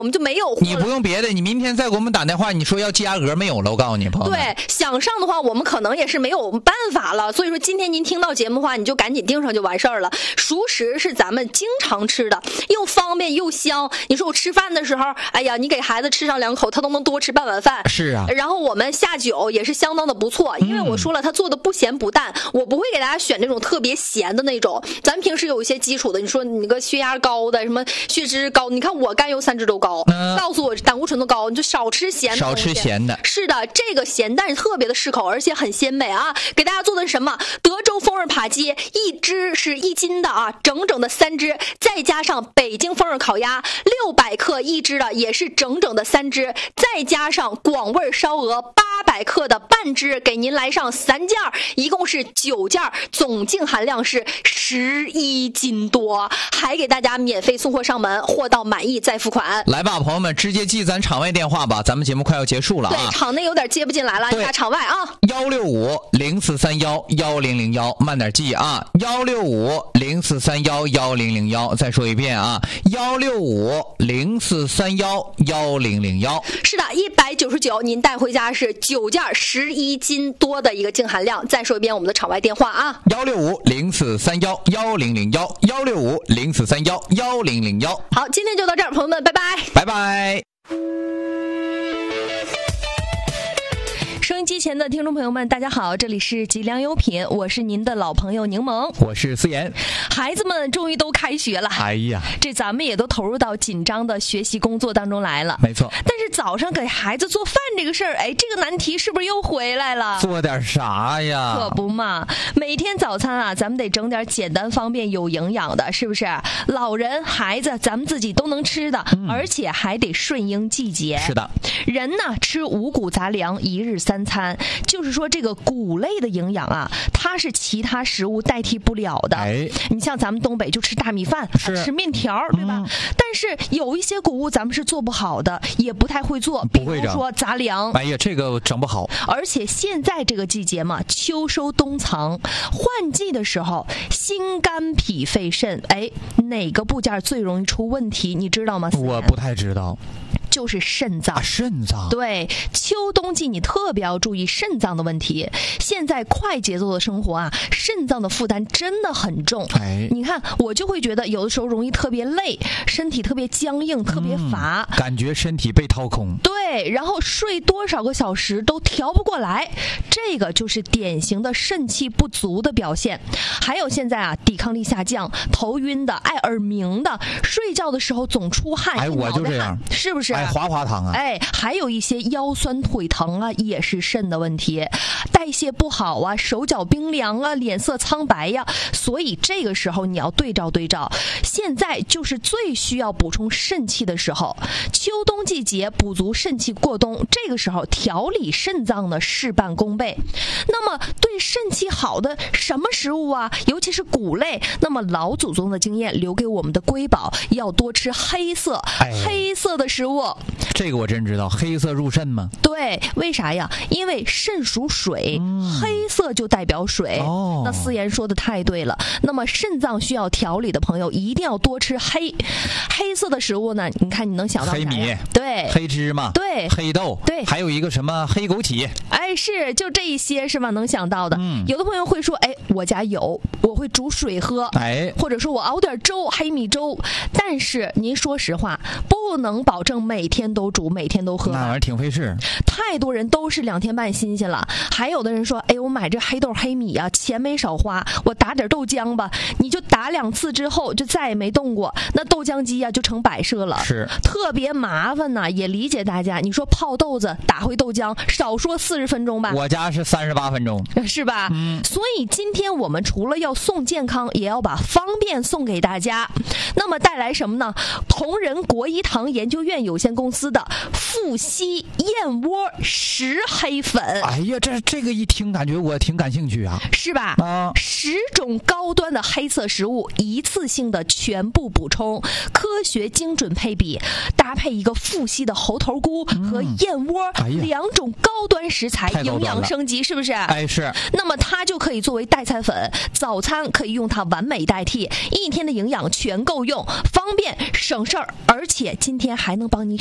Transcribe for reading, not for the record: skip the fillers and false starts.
我们就没有货了。 你不用别的，你明天再给我们打电话，你说要积压格没有了，我告诉你，朋友们。 对，想上的话，我们可能也是没有办法了。所以说，今天您听到节目的话，你就赶紧订上就完事儿了。熟食是咱们经常吃的，又方便又香。你说我吃饭的时候，哎呀，你给孩子吃上2口，他都能多吃半碗饭。 是啊。 然后我们下酒也是相当的不错，因为我说了，他做的不咸不淡，我不会给大家选那种特别咸的那种。咱们平时有一些基础的，你说你个血压高的，什么血脂高，你看我甘油三酯都高，告诉我胆固醇都高，你就少吃咸的。 少吃咸的。 是的，这个咸淡特别的适口，而且很鲜美啊！给大家做的是什么？德州风味扒鸡，一只是1斤的啊，整整的3只，再加上北京风味烤鸭600克一只的，也是整整的3只，再加上广味烧鹅800克的半只，给您来上3件，一共是9件，总净含量是11斤多，还给大家免费送货上门，货到满意再付款。 来吧，朋友们，直接记咱场外电话吧，咱们节目快要结束了啊。 对，场内有点接不进来了，你打场外啊。 165-0431-1001，慢点记啊。165-0431-1001，再说一遍啊。165-0431-1001。 是的，199，您带回家是9件11斤多的一个净含量。再说一遍我们的场外电话啊。 165-0431-1001，165-0431-1001。 好，今天就到这儿，朋友们，拜拜， 拜拜。 收音机前的听众朋友们，大家好，这里是吉良优品，我是您的老朋友柠檬， 我是思妍。 孩子们终于都开学了， 哎呀， 这咱们也都投入到紧张的学习工作当中来了。 没错。 但是早上给孩子做饭这个事儿，哎，这个难题是不是又回来了？ 做点啥呀？ 可不嘛，每天早餐啊，咱们得整点简单方便有营养的，是不是？老人孩子咱们自己都能吃的，而且还得顺应季节。 是的。 人呢吃五谷杂粮1日3餐，就是说这个谷类的营养啊，它是其他食物代替不了的。 哎， 你像咱们东北就吃大米饭，吃面条，对吧？但是有一些谷物咱们是做不好的，也不太会做，比如说杂粮。 哎呀，这个整不好。 而且现在这个季节嘛，秋收冬藏，换季的时候，心肝脾肺肾，哎，哪个部件最容易出问题？你知道吗？ 我不太知道。 就是肾脏。 肾脏。 对，秋冬季你特别要注意肾脏的问题。现在快节奏的生活啊，肾脏的负担真的很重。 哎， 你看我就会觉得有的时候容易特别累，身体特别僵硬，特别乏， 感觉身体被掏空。 对，然后睡多少个小时都调不过来，这个就是典型的肾气不足的表现。还有现在啊，抵抗力下降，头晕的，爱耳鸣的，睡觉的时候总出汗， 哎，我就这样， 是不是？ 哎，滑糖啊！ 哎，还有一些腰酸腿疼啊，也是肾的问题，代谢不好啊，手脚冰凉啊，脸色苍白呀。所以这个时候你要对照对照，现在就是最需要补充肾气的时候，秋冬季节补足肾气过冬，这个时候调理肾脏呢事半功倍。那么对肾气好的什么食物啊，尤其是谷类，那么老祖宗的经验留给我们的瑰宝，要多吃黑色，黑色的食物。 这个我真知道，黑色入肾吗？ 对，为啥呀？因为肾属水，黑色就代表水。哦，那思妍说的太对了。那么肾脏需要调理的朋友，一定要多吃黑色的食物呢。你看你能想到黑米， 对， 黑芝麻， 对， 黑豆， 对， 还有一个什么黑枸杞。 哎，是就这一些是吧？能想到的。有的朋友会说，哎，我家有，我会煮水喝， 哎， 或者说我熬点粥，黑米粥。但是您说实话，不能保证每天都煮，每天都喝， 那玩意儿挺费事。 太多人都是2天半新鲜了，还有的人说，哎，我买这黑豆黑米啊，钱没少花，我打点豆浆吧。你就打2次之后就再也没动过，那豆浆机啊就成摆设了， 是特别麻烦呐。也理解大家，你说泡豆子打回豆浆，少说40分钟吧， 我家是38分钟， 是吧？所以今天我们除了要送健康，也要把方便送给大家。那么带来什么呢？同仁国医堂研究院有限公司的富硒燕窝石黑粉。 哎呀，这个一听感觉我挺感兴趣啊， 是吧？10种高端的黑色食物一次性的全部补充，科学精准配比，搭配一个富硒的猴头菇和燕窝2种高端食材，营养升级，是不是？ 哎，是。 那么它就可以作为代餐粉，早餐可以用它完美代替，一天的营养全够用，方便省事儿，而且今天还能帮你